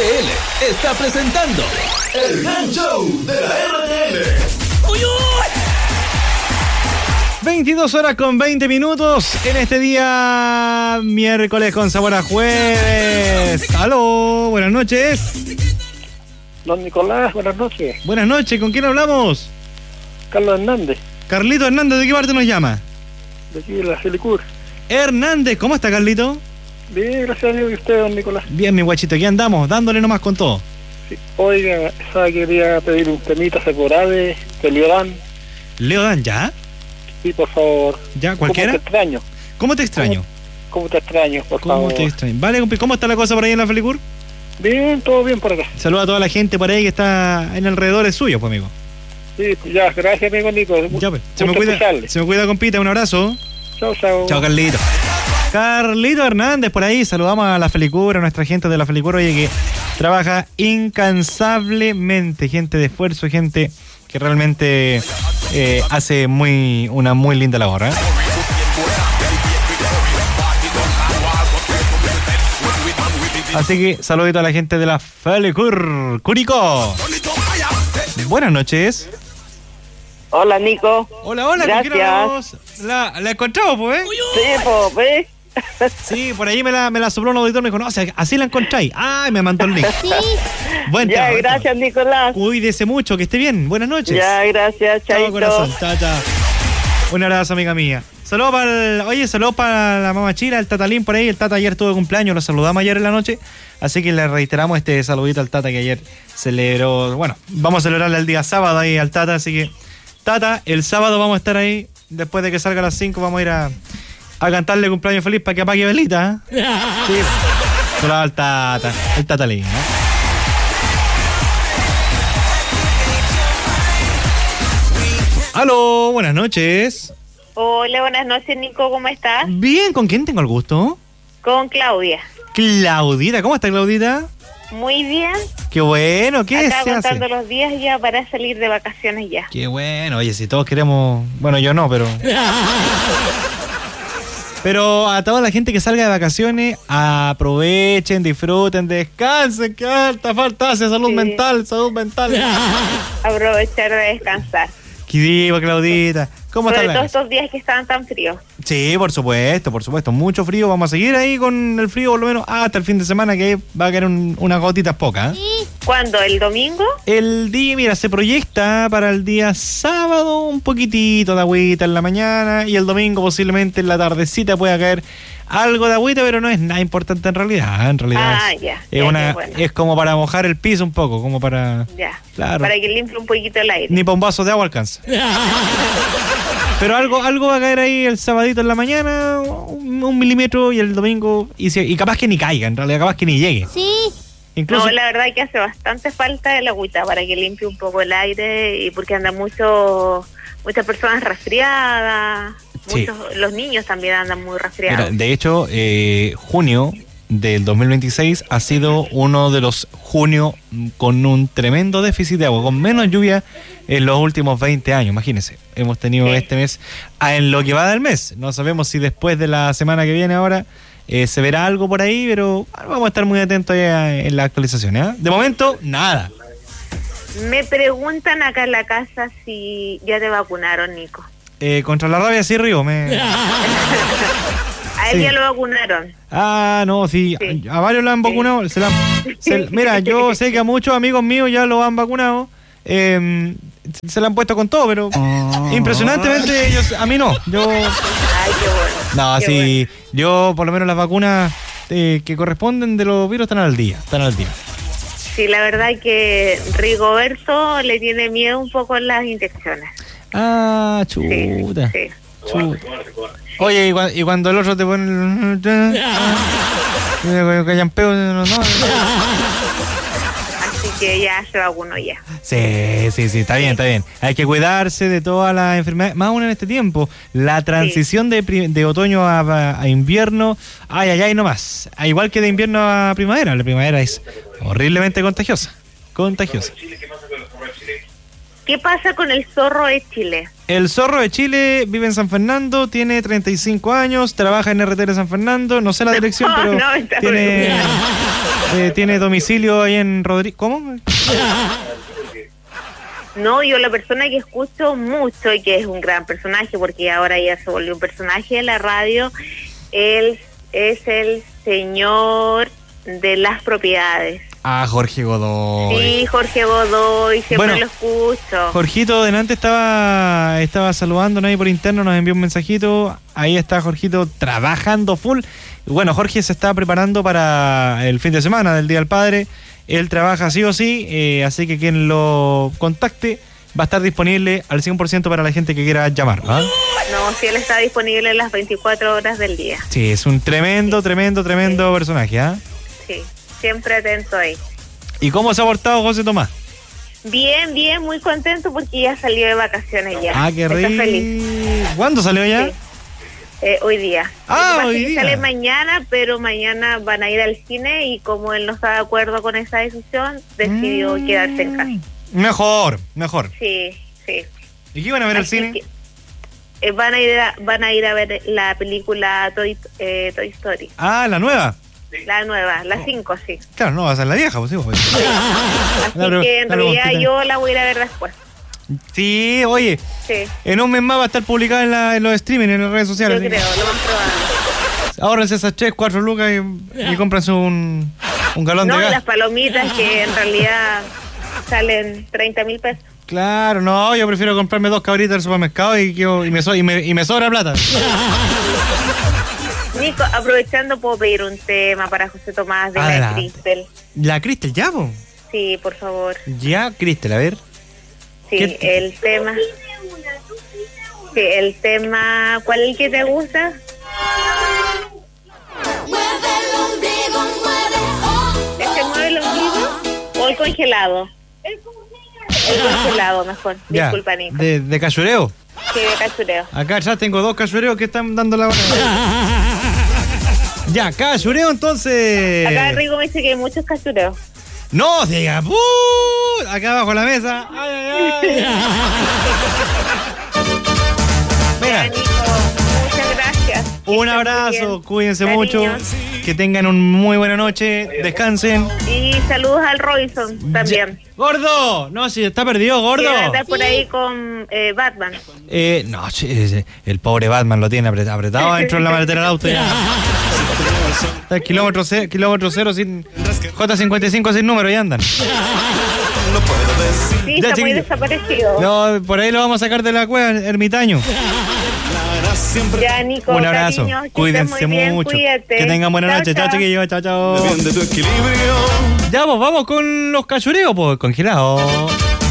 RTL está presentando El Gran Show de la RTL. ¡Uy, uy! 22 horas con 20 minutos en este día miércoles con sabor a jueves. ¡Aló! Buenas noches. Don Nicolás, buenas noches. Buenas noches, ¿con quién hablamos? Carlos Hernández, Carlito Hernández, ¿de qué parte nos llama? de aquí de la Felicur. Hernández, ¿cómo está Carlito? Bien, gracias a Dios. ¿Y usted, don Nicolás? Bien, mi guachito, aquí andamos, dándole nomás con todo. Sí. Oiga, ¿sabe que quería pedir un temita separado de Leodán? Leodán, ¿ya? Sí, por favor. ¿Ya? ¿Cualquiera? ¿Cómo te extraño? ¿Cómo te extraño? ¿Cómo te extraño, por ¿Cómo favor? te extraño? Vale, compi, ¿cómo está la cosa por ahí en la Felicur? Bien, todo bien por acá. Saluda a toda la gente por ahí que está en alrededores suyos, pues, amigo. Sí, pues ya, gracias, amigo Nico. Ya, pues. Se me Gusto cuida, escucharle. compita, un abrazo. Chao, chao. Chao, Carlito. Carlito Hernández por ahí, saludamos a la Felicur, a nuestra gente de la Felicur, oye, que trabaja incansablemente, gente de esfuerzo, gente que realmente hace una muy linda labor, ¿eh? Así que saludito a la gente de la Felicur. Curico. Buenas noches. Hola, Nico. Hola, hola, ¿con quién hablamos? La encontramos, pues, ¿eh? Sí, po, ¿ves? Sí, por ahí me la sopló un auditor, me dijo, no, o sea, así la encontráis. Ay, me mandó el link. Sí. Buen Ya, trabajo, gracias, Nicolás. Cuídese mucho, que esté bien. Buenas noches. Ya, gracias, Chao, chaito. corazón. Chao, chao. Un abrazo, amiga mía. Saludos para la mamá Chira, el Tatalín por ahí. El Tata ayer tuvo cumpleaños, lo saludamos ayer en la noche. Así que le reiteramos este saludito al Tata que ayer celebró. Bueno, vamos a celebrarle el día sábado ahí al Tata. Así que, Tata, el sábado vamos a estar ahí. Después de que salga a las 5 vamos a ir a cantarle cumpleaños feliz para que apague velita. ¿Eh? Sí. Saludos al Tata, el Tatalín, ¿no? Aló, buenas noches. Hola, buenas noches, Nico, ¿cómo estás? Bien, ¿con quién tengo el gusto? Con Claudia. Claudita, ¿cómo está Claudita? Muy bien. Qué bueno, ¿qué Acá se contando hace? los días ya para salir de vacaciones ya. Qué bueno, oye, si todos queremos... Bueno, yo no, pero... Pero a toda la gente que salga de vacaciones, aprovechen, disfruten, descansen, que alta falta hace salud Sí. mental, salud mental. Aprovechar de descansar. ¿Qué digo, Claudita? ¿Cómo Sobre está todo la...? estos días que estaban tan fríos. Sí, por supuesto, mucho frío. Vamos a seguir ahí con el frío por lo menos hasta el fin de semana, que va a caer unas gotitas pocas, ¿eh? ¿Cuándo? ¿El domingo? El día, mira, se proyecta para el día sábado un poquitito de agüita en la mañana y el domingo posiblemente en la tardecita pueda caer algo de agüita, pero no es nada importante en realidad. En realidad Ah, es, ya, es ya, una, qué bueno. es como para mojar el piso un poco, como para... Ya. Claro. Para que limpie un poquito el aire. Ni para un vaso de agua alcanza. Pero algo va a caer ahí el sabadito en la mañana, un milímetro, y el domingo, y capaz que ni caiga, en realidad, capaz que ni llegue. Sí. Incluso, No, la verdad que hace bastante falta el agüita para que limpie un poco el aire y porque andan muchas personas resfriadas, Sí. los niños también andan muy resfriados. mira, de hecho, junio del 2026 ha sido uno de los junios con un tremendo déficit de agua, con menos lluvia en los últimos 20 años, imagínense. Hemos tenido Sí. este mes, en lo que va del mes. No sabemos si después de la semana que viene ahora se verá algo por ahí, pero vamos a estar muy atentos en las actualizaciones, ¿eh? De momento, nada. Me preguntan acá en la casa si ya te vacunaron, Nico. Contra la rabia sí, Río. A él Sí. ya lo vacunaron. Ah, no, sí. Sí. A varios lo han vacunado. Mira, yo sé que a muchos amigos míos ya lo han vacunado. Se lo han puesto con todo, pero impresionantemente a mí no. Ay, qué bueno. No, Qué sí, yo por lo menos las vacunas que corresponden de los virus están al día. Sí, la verdad es que Rigoberto le tiene miedo un poco a las inyecciones. Ah, Sí, chuta. sí. chuta. Oye, y cuando el otro te pone... Callampeo, no. Así que ya se vacunó ya. Sí, está bien. Hay que cuidarse de todas las enfermedades, más aún en este tiempo. La transición de otoño a invierno, ay, nomás. Igual que de invierno a primavera. La primavera es horriblemente contagiosa. ¿Qué pasa con el zorro de Chile? El zorro de Chile vive en San Fernando, tiene 35 años, trabaja en RTL San Fernando, no sé la dirección, pero No, está tiene tiene domicilio ahí en Rodríguez. ¿Cómo? No, yo la persona que escucho mucho y que es un gran personaje, porque ahora ya se volvió un personaje de la radio, él es el señor de las propiedades. Ah, Jorge Godoy. Sí, Jorge Godoy, siempre lo escucho. Jorgito delante estaba saludándonos ahí por interno, nos envió un mensajito. Ahí está Jorgito trabajando full. Bueno, Jorge se está preparando para el fin de semana del Día del Padre. Él trabaja sí o sí, así que quien lo contacte va a estar disponible al 100% para la gente que quiera llamar. ¿Ah? No, sí, él está disponible las 24 horas del día. Sí, es un tremendo personaje. ¿Ah? Sí, siempre atento ahí. ¿Y cómo se ha portado José Tomás? Bien, muy contento porque ya salió de vacaciones ya. Ah, qué rico. Está feliz. ¿Cuándo salió ya? Sí. Hoy día. Hoy día. Sale mañana, pero mañana van a ir al cine y como él no está de acuerdo con esa decisión, decidió quedarse en casa. Mejor. Sí. ¿Y qué iban a ver al cine? Van a ir a ver la película Toy Story. Ah, la nueva. La nueva, la 5, sí. Claro, no va a ser la vieja, pues sí. Pues. Así que en realidad yo la voy a ir a ver después. Sí, oye. Sí. En un mes más va a estar publicada en los streaming, en las redes sociales. Yo creo, lo más probable. Ahórrense esas 3, 4 lucas y cómprense un galón de gas. No, las palomitas que en realidad salen 30.000 pesos. Claro, no, yo prefiero comprarme 2 cabritas del supermercado y me sobra plata. Nico, aprovechando, puedo pedir un tema para José Tomás de la Cristel. ¿La Cristel ya, po? Sí, por favor. Ya, Cristel, a ver. Sí, el tema. Sí, el tema. ¿Cuál es el que te gusta? ¿Este mueve el ombligo o el congelado? El congelado, mejor. Ya, disculpa, Nico. ¿De cachureo? Sí, de cachureo. Acá ya tengo 2 cachureos que están dando la hora. Ya, cachureo entonces. Acá Rigo me dice que hay muchos cachureos. No, diga, acá abajo la mesa. Ay. Mira. Nico, muchas gracias. Un abrazo, cuídense mucho. Que tengan una muy buena noche, descansen. Y saludos al Robinson también. ¡Gordo! No, si está perdido, gordo. Que va a estar por ahí con Batman. No, el pobre Batman lo tiene apretado dentro de la maletera del auto. Ya. Está kilómetro cero sin J55 sin número y andan. Sí, Ya, está muy chiquillo. desaparecido. No, por ahí lo vamos a sacar de la cueva, ermitaño. Ya, Nico, Un abrazo, cariño, que cuídense estés muy bien, mucho. cuídate. Que tengan buena noche, chao chiquillos, chao. Depende de tu equilibrio. Ya, pues vamos con los cachureos, pues congelados.